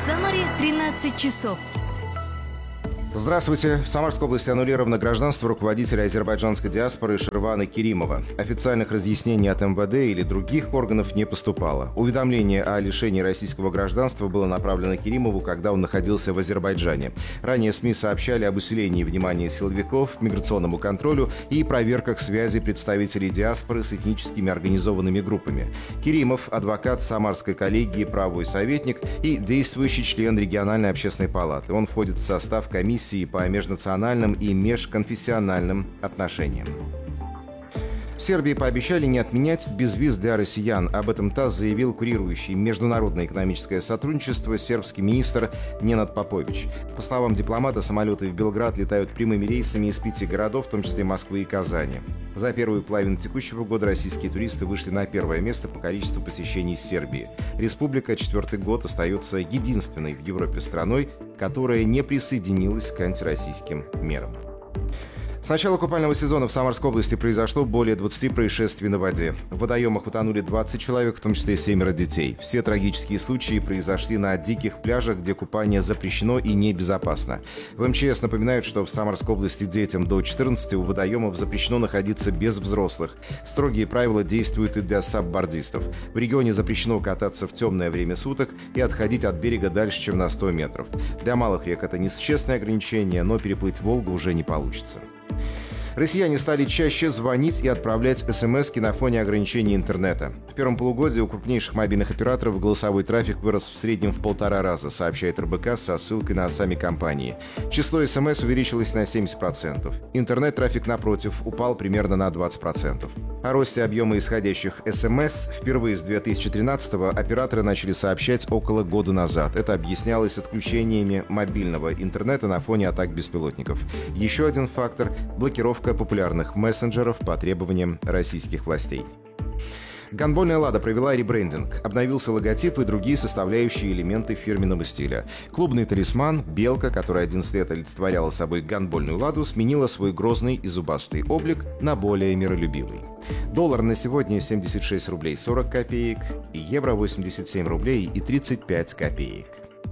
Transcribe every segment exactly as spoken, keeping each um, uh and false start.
Самаре тринадцать часов. Здравствуйте. В Самарской области аннулировано гражданство руководителя азербайджанской диаспоры Ширвана Керимова. Официальных разъяснений от эм вэ дэ или других органов не поступало. Уведомление о лишении российского гражданства было направлено Керимову, когда он находился в Азербайджане. Ранее СМИ сообщали об усилении внимания силовиков, миграционному контролю и проверках связи представителей диаспоры с этническими организованными группами. Керимов – адвокат Самарской коллегии, правовой советник и действующий член региональной общественной палаты. Он входит в состав комиссии по межнациональным и межконфессиональным отношениям. В Сербии пообещали не отменять безвиз для россиян. Об этом ТАСС заявил курирующий международное экономическое сотрудничество сербский министр Ненад Попович. По словам дипломата, самолеты в Белград летают прямыми рейсами из пяти городов, в том числе Москвы и Казани. За первую половину текущего года российские туристы вышли на первое место по количеству посещений Сербии. Республика четвертый год остается единственной в Европе страной, которая не присоединилась к антироссийским мерам. С начала купального сезона в Самарской области произошло более двадцати происшествий на воде. В водоемах утонули двадцать человек, в том числе семеро детей. Все трагические случаи произошли на диких пляжах, где купание запрещено и небезопасно. В эм че эс напоминают, что в Самарской области детям до четырнадцати у водоемов запрещено находиться без взрослых. Строгие правила действуют и для саббордистов. В регионе запрещено кататься в темное время суток и отходить от берега дальше, чем на сто метров. Для малых рек это несущественное ограничение, но переплыть Волгу уже не получится. Россияне стали чаще звонить и отправлять смски на фоне ограничений интернета. В первом полугодии у крупнейших мобильных операторов голосовой трафик вырос в среднем в полтора раза, сообщает эр бэ ка со ссылкой на сами компании. Число смс увеличилось на семьдесят процентов. Интернет-трафик, напротив, упал примерно на двадцать процентов. О росте объема исходящих смс впервые с две тысячи тринадцатого операторы начали сообщать около года назад. Это объяснялось отключениями мобильного интернета на фоне атак беспилотников. Еще один фактор – блокировка популярных мессенджеров по требованиям российских властей. Гандбольная «Лада» провела ребрендинг. Обновился логотип и другие составляющие элементы фирменного стиля. Клубный талисман «Белка», которая одиннадцать лет олицетворяла собой гандбольную «Ладу», сменила свой грозный и зубастый облик на более миролюбивый. Доллар на сегодня семьдесят шесть рублей сорок копеек, и евро восемьдесят семь рублей и тридцать пять копеек.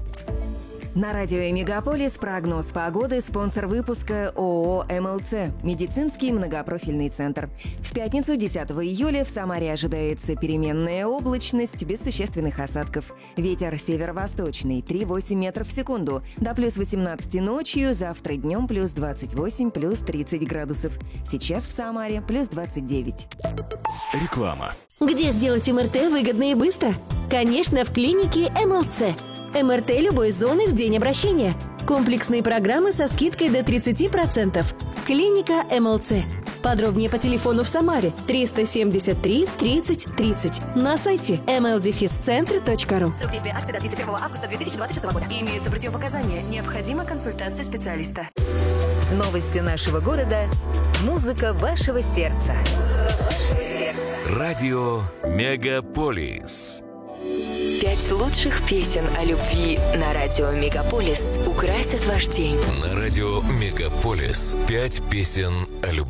На радио «Мегаполис» прогноз погоды, спонсор выпуска ООО эм эл цэ «Медицинский многопрофильный центр». В пятницу, десятого июля, в Самаре ожидается переменная облачность без существенных осадков. Ветер северо-восточный три целых восемь десятых метров в секунду. До плюс восемнадцати ночью, завтра днем плюс двадцать восемь, плюс тридцать градусов. Сейчас в Самаре плюс двадцать девять. Реклама. Где сделать эм эр тэ выгодно и быстро? Конечно, в клинике эм эл цэ. эм эр тэ любой зоны в день обращения. Комплексные программы со скидкой до тридцати процентов. Клиника эм эл цэ. Подробнее по телефону в Самаре триста семьдесят три тридцать тридцать. На сайте эм эл дефис центр точка ру. Срок действия акции до тридцать первого августа две тысячи двадцать шестого года. Имеются противопоказания. Необходима консультация специалиста. Новости нашего города. Музыка вашего сердца. Музыка вашего сердца. Радио «Мегаполис». Пять лучших песен о любви на радио «Мегаполис» украсят ваш день. На радио «Мегаполис» пять песен о любви.